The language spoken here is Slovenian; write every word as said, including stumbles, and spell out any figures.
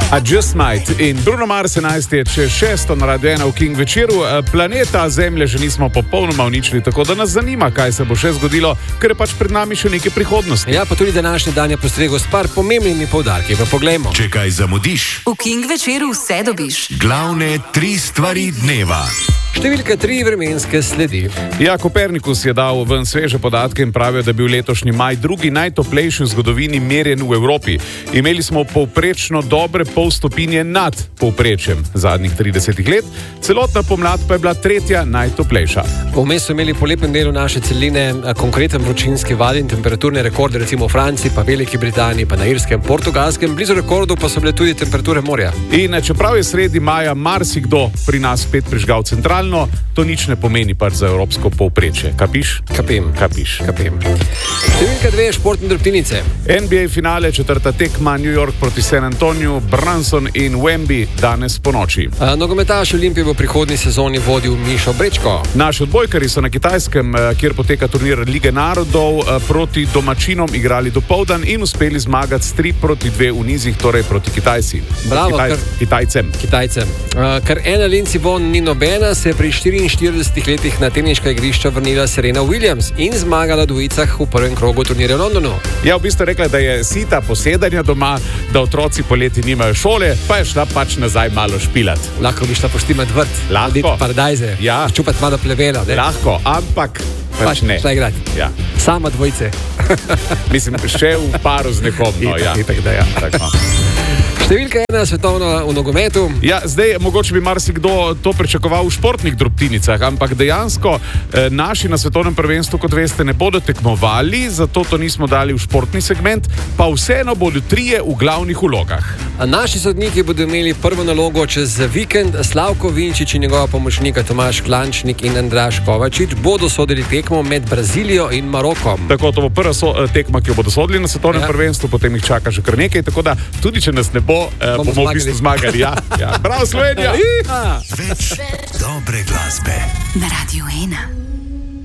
I Just Might in Bruno Mars enajst je čez šesto na Radio ena v King večeru. Planeta Zemlje že nismo popolnoma uničili, tako da nas zanima, kaj se bo še zgodilo, ker je pač pred nami še nekaj prihodnosti. Ja, pa tudi današnji dan je postregel s par pomembnimi poudarki. Pa poglejmo. Če kaj zamudiš, v King večeru vse dobiš. Glavne tri stvari dneva. Številka tri vremenske sledi. Ja, Kopernikus je dal ven sveže podatke in pravijo, da je bil letošnji maj drugi najtoplejši v zgodovini merjen v Evropi. Imeli smo povprečno dobre pol stopinje nad povprečjem zadnjih tridesetih let, celotna pomlad pa je bila tretja najtoplejša. Vmes so imeli po lepem delu naše celine konkreten vročinski val in temperaturne rekorde, recimo v Franciji, pa Veliki Britaniji, pa na Irskem, Portugalskem, blizu rekordov pa so bile tudi temperature morja. In čeprav je sredi maja marsikdo pri nas spet prižgal centralno, to nič ne pomeni pač za evropsko povprečje. Kapiš? Kapim. Kapiš. Kapim. Številka dve, športne drobtinice. N B A finale, četrta tekma, New York proti San Antoniju, Brunson in Wemby danes po noči. A, nogometaš Olimpije v prihodnji sezoni vodil Mišo Brečko. Naši odbojkari so na Kitajskem, kjer poteka turnir Lige narodov, proti domačinom igrali dopoldan in uspeli zmagati s tri proti dve v nizih, torej proti Kitajci. Bravo, Kitaj, kar, Kitajcem. Kitajcem. Uh, ker ena Lindsey Vonn ni nobena, se je pri štiriinštiridesetih letih na teniška igrišča vrnila Serena Williams in zmagala v dvojicah v prvem krogu turnirja v Londonu. Ja, v bistvu rekla, da je sita posedanja doma, da otroci poleti nimajo šole, pa je šla pač nazaj malo špilat. Lahko bi šla poštimat vrt, Lahko. paradajze, Ja. čupat malo plevela. Ne? Lahko, ampak pač Pač ne. šla igrati. Ja. Sama dvojice. Mislim, še v paru z nekom. No, Itak, ja. itak, da ja. Tako. Številka ena svetovna v nogometu. Ja, zdaj mogoče bi marsikdo to pričakoval v športnih drobtinicah, ampak dejansko eh, naši na svetovnem prvenstvu, kot veste, ne bodo tekmovali, zato to nismo dali v športni segment, pa vseeno bodo trije v glavnih vlogah. A naši sodniki bodo imeli prvo nalogo čez vikend. Slavko Vinčič in njegova pomočnika Tomaž Klančnik in Andraž Kovačič bodo sodili tekmo med Brazilijo in Marokom. Tako, to bo prva so, tekma, ki jo bodo sodili na svetovnem Ja. prvenstvu, potem jih čaka še kar nekaj, tako da tudi če nas ne bo, eh, Bomo bomo v bistvu zmagali. Ja, ja. Bravo, Slovenija! Iha! Več dobre glasbe Na Radio ena.